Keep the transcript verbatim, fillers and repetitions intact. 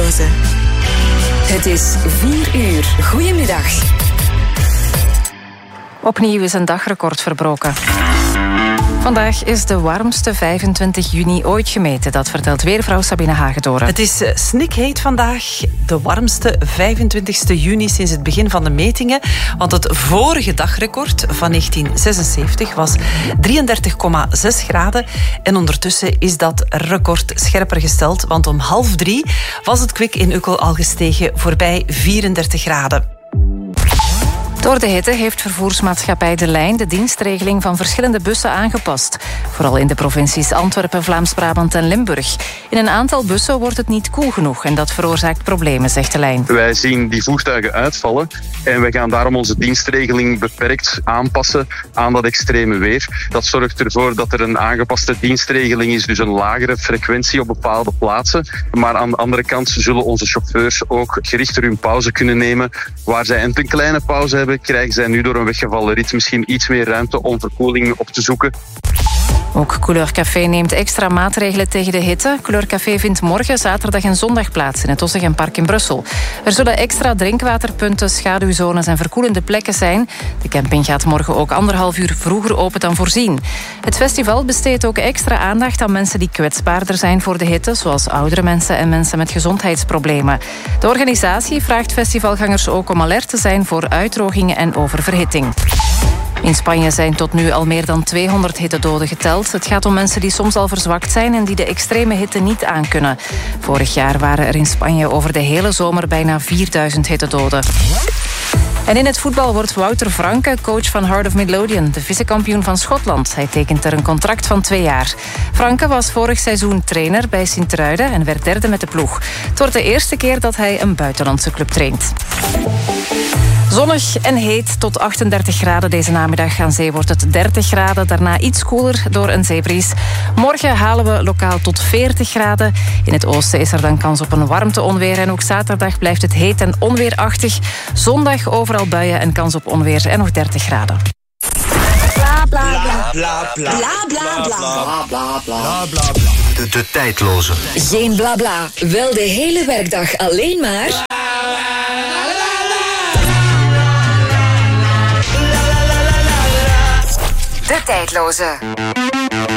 tijdloze. Het is vier uur. Goedemiddag. Opnieuw is een dagrecord verbroken. Vandaag is de warmste vijfentwintig juni ooit gemeten. Dat vertelt weervrouw Sabine Hagedoren. Het is snikheet vandaag. De warmste vijfentwintigste juni sinds het begin van de metingen. Want het vorige dagrecord van negentien zesenzeventig was drieëndertig komma zes graden. En ondertussen is dat record scherper gesteld. Want om half drie was het kwik in Ukkel al gestegen voorbij vierendertig graden. Door de hitte heeft vervoersmaatschappij De Lijn de dienstregeling van verschillende bussen aangepast. Vooral in de provincies Antwerpen, Vlaams-Brabant en Limburg. In een aantal bussen wordt het niet koel genoeg en dat veroorzaakt problemen, zegt De Lijn. Wij zien die voertuigen uitvallen en wij gaan daarom onze dienstregeling beperkt aanpassen aan dat extreme weer. Dat zorgt ervoor dat er een aangepaste dienstregeling is, dus een lagere frequentie op bepaalde plaatsen. Maar aan de andere kant zullen onze chauffeurs ook gerichter hun pauze kunnen nemen. Waar zij een te kleine pauze hebben, krijgen zij nu door een weggevallen rit misschien iets meer ruimte om verkoeling op te zoeken. Ook Couleur Café neemt extra maatregelen tegen de hitte. Couleur Café vindt morgen, zaterdag en zondag plaats in het Ossegenpark in Brussel. Er zullen extra drinkwaterpunten, schaduwzones en verkoelende plekken zijn. De camping gaat morgen ook anderhalf uur vroeger open dan voorzien. Het festival besteedt ook extra aandacht aan mensen die kwetsbaarder zijn voor de hitte, zoals oudere mensen en mensen met gezondheidsproblemen. De organisatie vraagt festivalgangers ook om alert te zijn voor uitdrogingen en oververhitting. In Spanje zijn tot nu al meer dan tweehonderd hittedoden geteld. Het gaat om mensen die soms al verzwakt zijn en die de extreme hitte niet aankunnen. Vorig jaar waren er in Spanje over de hele zomer bijna vierduizend hittedoden. En in het voetbal wordt Wouter Franke coach van Heart of Midlothian, de vicekampioen van Schotland. Hij tekent er een contract van twee jaar. Franke was vorig seizoen trainer bij Sint-Truiden en werd derde met de ploeg. Het wordt de eerste keer dat hij een buitenlandse club traint. Zonnig en heet tot achtendertig graden deze namiddag. Aan zee wordt het dertig graden, daarna iets koeler door een zeebries. Morgen halen we lokaal tot veertig graden. In het oosten is er dan kans op een warmteonweer. En ook zaterdag blijft het heet en onweerachtig. Zondag overal buien en kans op onweer en nog dertig graden. Bla bla bla. Bla bla bla. Bla bla bla. De, de tijdloze. Geen bla bla, wel de hele werkdag alleen maar... De tijdloze.